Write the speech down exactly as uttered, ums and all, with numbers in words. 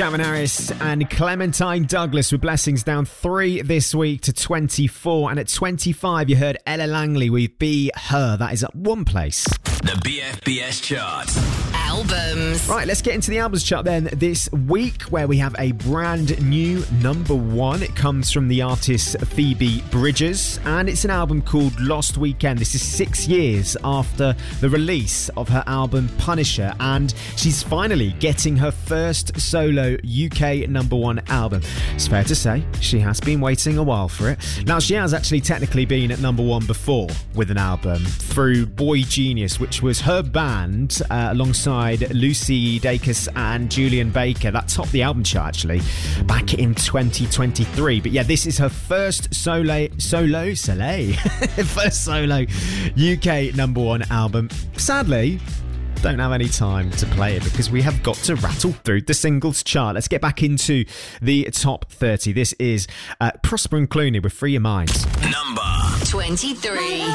Calvin Harris and Clementine Douglas with Blessings down three this week to twenty-four. And at twenty-five, you heard Ella Langley with Be Her. That is up one place. The B F B S chart. Albums. Right, let's get into the albums chart then this week, where we have a brand new number one. It comes from the artist Phoebe Bridgers, and it's an album called Lost Weekend. This is six years after the release of her album Punisher, and she's finally getting her first solo U K number one album. It's fair to say she has been waiting a while for it. Now, she has actually technically been at number one before with an album through Boy Genius, which was her band uh, alongside Lucy Dacus and Julian Baker. That topped the album chart actually back in twenty twenty-three. But yeah, this is her first solo solo solo first solo U K number one album. Sadly, don't have any time to play it because we have got to rattle through the singles chart. Let's get back into the top thirty. This is uh, Prosper and Clooney with Free Your Mind. Number twenty-three.